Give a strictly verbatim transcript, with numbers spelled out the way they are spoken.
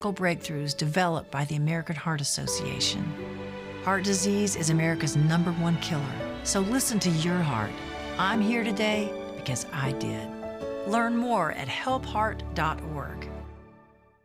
breakthroughs developed by the American Heart Association. Heart disease is America's number one killer, so listen to your heart. I'm here today because I did. Learn more at help heart dot org.